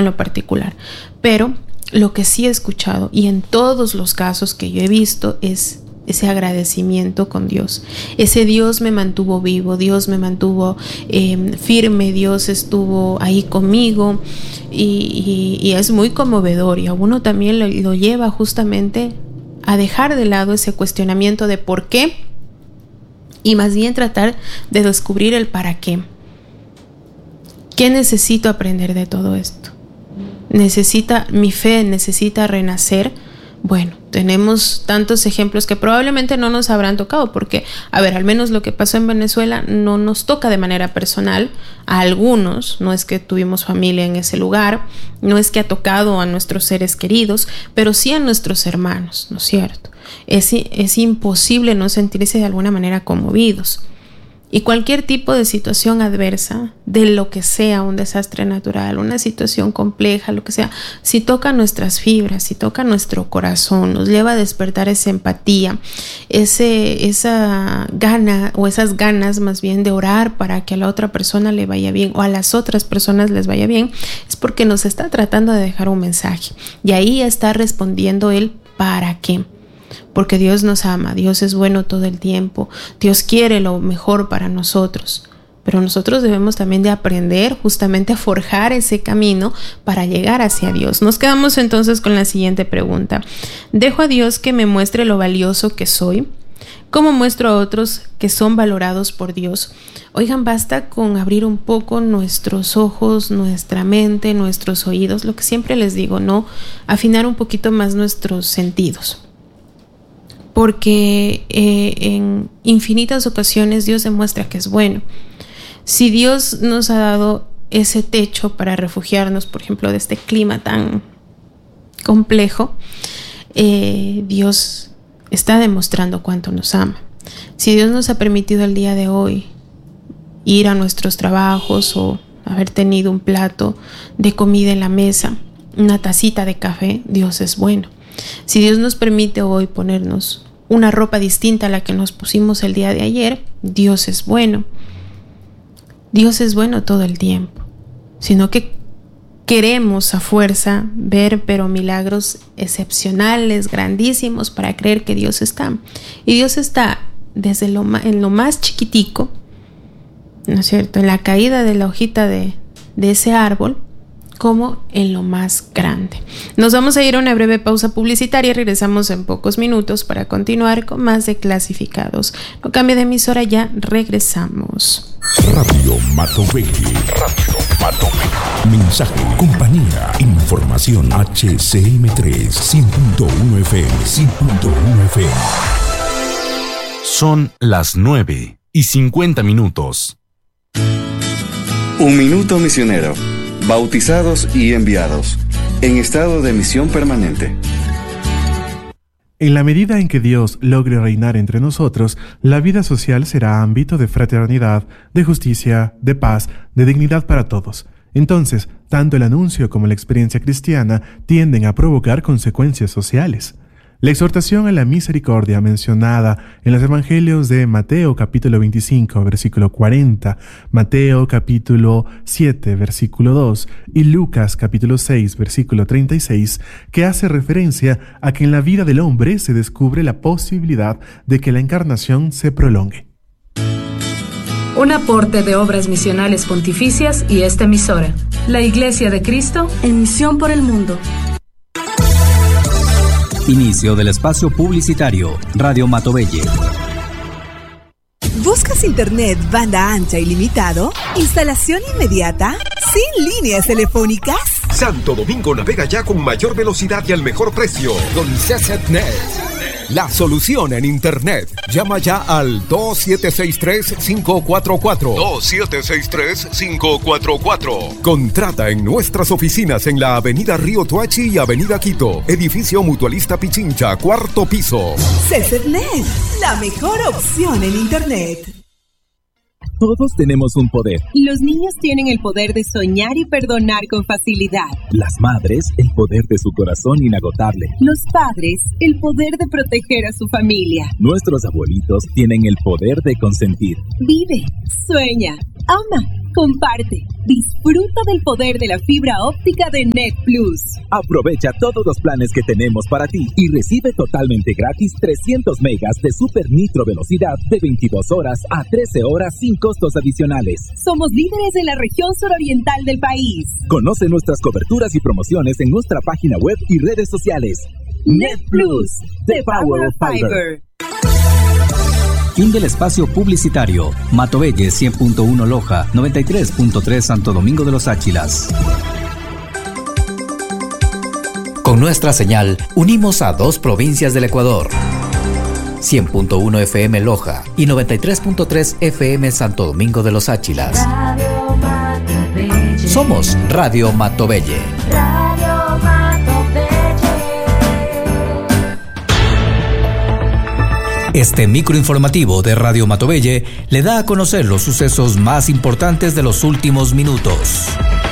en lo particular. Pero lo que sí he escuchado, y en todos los casos que yo he visto, es ese agradecimiento con Dios. Ese Dios me mantuvo vivo, Dios me mantuvo firme, Dios estuvo ahí conmigo, y es muy conmovedor, y a uno también lo lleva justamente a dejar de lado ese cuestionamiento de por qué, y más bien tratar de descubrir el para qué. ¿Qué necesito aprender de todo esto? Mi fe necesita renacer. Bueno, tenemos tantos ejemplos que probablemente no nos habrán tocado, porque, al menos lo que pasó en Venezuela no nos toca de manera personal a algunos. No es que tuvimos familia en ese lugar, no es que ha tocado a nuestros seres queridos, pero sí a nuestros hermanos, ¿no es cierto? Es imposible no sentirse de alguna manera conmovidos. Y cualquier tipo de situación adversa, de lo que sea, un desastre natural, una situación compleja, lo que sea, si toca nuestras fibras, si toca nuestro corazón, nos lleva a despertar esa empatía, esa gana, o esas ganas más bien, de orar para que a la otra persona le vaya bien, o a las otras personas les vaya bien, es porque nos está tratando de dejar un mensaje. Y ahí está respondiendo el ¿para qué? Porque Dios nos ama, Dios es bueno todo el tiempo, Dios quiere lo mejor para nosotros, pero nosotros debemos también de aprender justamente a forjar ese camino para llegar hacia Dios. Nos quedamos entonces con la siguiente pregunta: ¿dejo a Dios que me muestre lo valioso que soy? ¿Cómo muestro a otros que son valorados por Dios? Oigan, basta con abrir un poco nuestros ojos, nuestra mente, nuestros oídos, lo que siempre les digo, ¿no? Afinar un poquito más nuestros sentidos. Porque en infinitas ocasiones Dios demuestra que es bueno. Si Dios nos ha dado ese techo para refugiarnos, por ejemplo, de este clima tan complejo, Dios está demostrando cuánto nos ama. Si Dios nos ha permitido el día de hoy ir a nuestros trabajos, o haber tenido un plato de comida en la mesa, una tacita de café, Dios es bueno. Si Dios nos permite hoy ponernos una ropa distinta a la que nos pusimos el día de ayer, Dios es bueno. Dios es bueno todo el tiempo, sino que queremos a fuerza ver pero milagros excepcionales, grandísimos, para creer que Dios está. Y Dios está desde en lo más chiquitico, ¿no es cierto?, en la caída de la hojita de ese árbol, como en lo más grande. Nos vamos a ir a una breve pausa publicitaria y regresamos en pocos minutos para continuar con más de Clasificados. No cambie de emisora, ya regresamos. Radio Matoveji. Mensaje, compañía, información. HCM3 100.1 FM, 100.1 FM. Son las 9:50. Un minuto misionero. Bautizados y enviados, en estado de misión permanente. En la medida en que Dios logre reinar entre nosotros, la vida social será ámbito de fraternidad, de justicia, de paz, de dignidad para todos. Entonces, tanto el anuncio como la experiencia cristiana tienden a provocar consecuencias sociales. La exhortación a la misericordia mencionada en los evangelios de Mateo capítulo 25, versículo 40, Mateo capítulo 7, versículo 2 y Lucas capítulo 6, versículo 36, que hace referencia a que en la vida del hombre se descubre la posibilidad de que la encarnación se prolongue. Un aporte de Obras Misionales Pontificias y esta emisora, la Iglesia de Cristo en misión por el mundo. Inicio del espacio publicitario. Radio Matoveji. ¿Buscas internet banda ancha ilimitado? ¿Instalación inmediata? ¿Sin líneas telefónicas? Santo Domingo navega ya con mayor velocidad y al mejor precio. Con CCNet. La solución en internet. Llama ya al 2763-544. 2763-544. Contrata en nuestras oficinas en la avenida Río Toachi y avenida Quito. Edificio Mutualista Pichincha, 4º piso. CCNet, la mejor opción en internet. Todos tenemos un poder. Los niños tienen el poder de soñar y perdonar con facilidad. Las madres, el poder de su corazón inagotable. Los padres, el poder de proteger a su familia. Nuestros abuelitos tienen el poder de consentir. Vive, sueña, ama. comparte. Disfruta del poder de la fibra óptica de Net Plus. Aprovecha todos los planes que tenemos para ti y recibe totalmente gratis 300 megas de super nitro velocidad de 22 horas a 13 horas sin costos adicionales. Somos líderes en la región suroriental del país. Conoce nuestras coberturas y promociones en nuestra página web y redes sociales. Net Plus, the power of fiber. Fin del espacio publicitario. Matobelle 100.1 Loja, 93.3 Santo Domingo de los Áchilas. Con nuestra señal, unimos a 2 provincias del Ecuador. 100.1 FM Loja y 93.3 FM Santo Domingo de los Áchilas. Somos Radio Matobelle. Este microinformativo de Radio Matobelle le da a conocer los sucesos más importantes de los últimos minutos.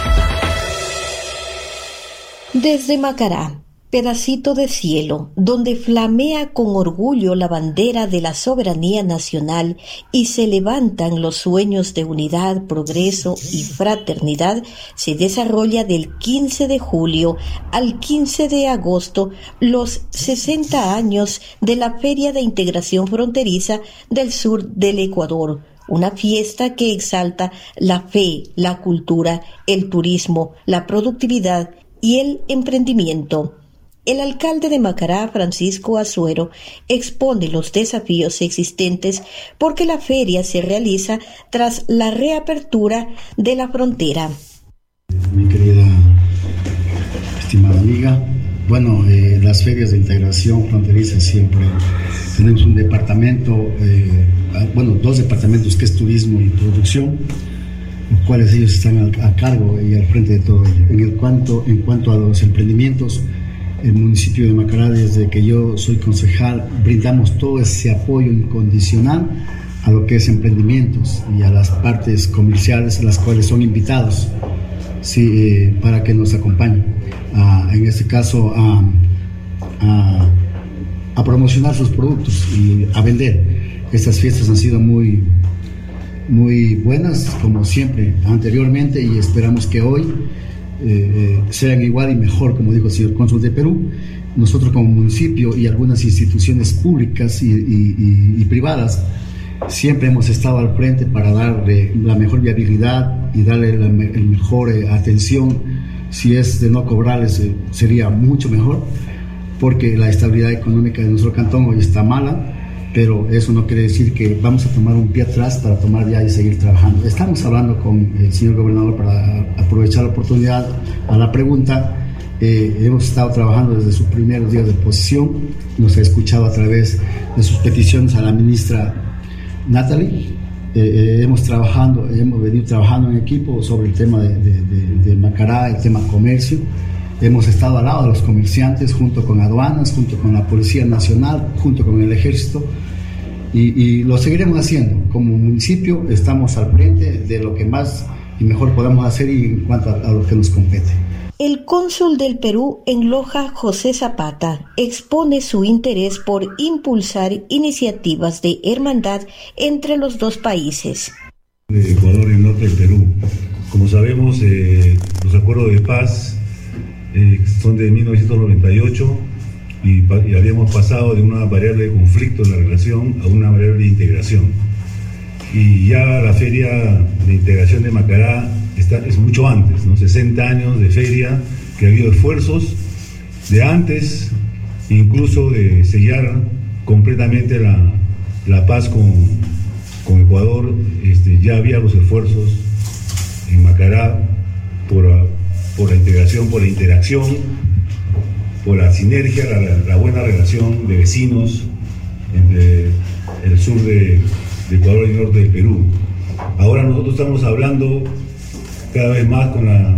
Desde Macará, pedacito de cielo, donde flamea con orgullo la bandera de la soberanía nacional y se levantan los sueños de unidad, progreso y fraternidad, se desarrolla del 15 de julio al 15 de agosto los 60 años de la Feria de Integración Fronteriza del Sur del Ecuador, una fiesta que exalta la fe, la cultura, el turismo, la productividad y el emprendimiento. El alcalde de Macará, Francisco Azuero, expone los desafíos existentes porque la feria se realiza tras la reapertura de la frontera. Mi querida, estimada amiga, las ferias de integración fronteriza siempre tenemos un departamento, 2 departamentos que es turismo y producción, los cuales ellos están a cargo y al frente de todo ello. En cuanto a los emprendimientos, el municipio de Macará, desde que yo soy concejal, brindamos todo ese apoyo incondicional a lo que es emprendimientos y a las partes comerciales a las cuales son invitados, para que nos acompañen, en este caso a promocionar sus productos y a vender. Estas fiestas han sido muy, muy buenas, como siempre anteriormente, y esperamos que hoy sean igual y mejor, como dijo el señor cónsul de Perú. Nosotros como municipio y algunas instituciones públicas y privadas siempre hemos estado al frente para darle la mejor viabilidad y darle la mejor atención. Si es de no cobrarles, sería mucho mejor, porque la estabilidad económica de nuestro cantón hoy está mala, pero eso no quiere decir que vamos a tomar un pie atrás para tomar ya y seguir trabajando. Estamos hablando con el señor gobernador para aprovechar la oportunidad a la pregunta. Hemos estado trabajando desde sus primeros días de posición, nos ha escuchado a través de sus peticiones a la ministra Natalie. Hemos venido trabajando en equipo sobre el tema de Macará, el tema comercio. Hemos estado al lado de los comerciantes, junto con aduanas, junto con la Policía Nacional, junto con el Ejército, y lo seguiremos haciendo. Como municipio estamos al frente de lo que más y mejor podamos hacer y en cuanto a lo que nos compete. El cónsul del Perú en Loja, José Zapata, expone su interés por impulsar iniciativas de hermandad entre los dos países. De Ecuador y el norte del Perú. Como sabemos, los acuerdos de paz son de 1998 y habíamos pasado de una variable de conflicto en la relación a una variable de integración. Y ya la Feria de Integración de Macará es mucho antes, ¿no? 60 años de feria, que ha habido esfuerzos de antes, incluso de sellar completamente la paz con Ecuador. Ya había los esfuerzos en Macará por la integración, por la interacción, por la sinergia, la buena relación de vecinos entre el sur de Ecuador y el norte del Perú. Ahora nosotros estamos hablando cada vez más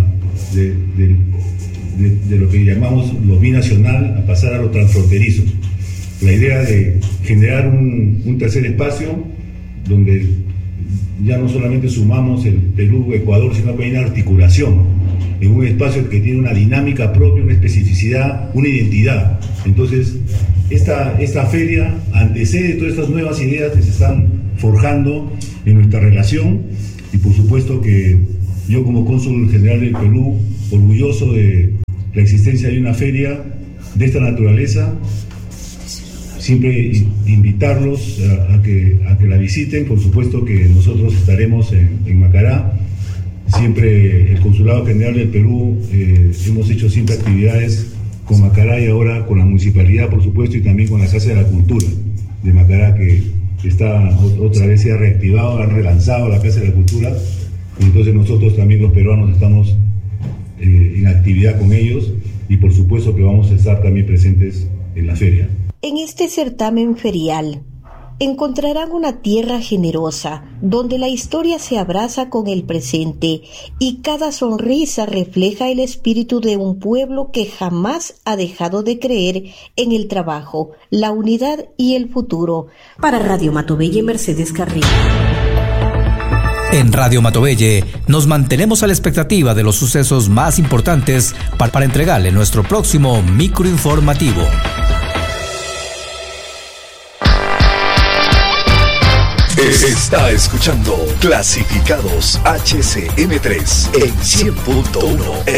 de lo que llamamos lo binacional a pasar a lo transfronterizo. La idea de generar un tercer espacio donde ya no solamente sumamos el Perú-Ecuador, sino que hay una articulación en un espacio que tiene una dinámica propia, una especificidad, una identidad. Entonces, esta feria antecede todas estas nuevas ideas que se están forjando en nuestra relación, Y por supuesto que yo, como cónsul general del Perú, orgulloso de la existencia de una feria de esta naturaleza, siempre invitarlos a que la visiten. Por supuesto que nosotros estaremos en Macará. Siempre el Consulado General del Perú hemos hecho siempre actividades con Macará, y ahora con la municipalidad, por supuesto, y también con la Casa de la Cultura de Macará, que está otra vez se ha reactivado, ha relanzado la Casa de la Cultura. Y entonces nosotros también, los peruanos, estamos en actividad con ellos, y por supuesto que vamos a estar también presentes en la feria. En este certamen ferial encontrarán una tierra generosa donde la historia se abraza con el presente y cada sonrisa refleja el espíritu de un pueblo que jamás ha dejado de creer en el trabajo, la unidad y el futuro. Para Radio Matovelle, Mercedes Carrillo. En Radio Matovelle nos mantenemos a la expectativa de los sucesos más importantes para entregarle nuestro próximo microinformativo. Está escuchando Clasificados HCM3 en 100.1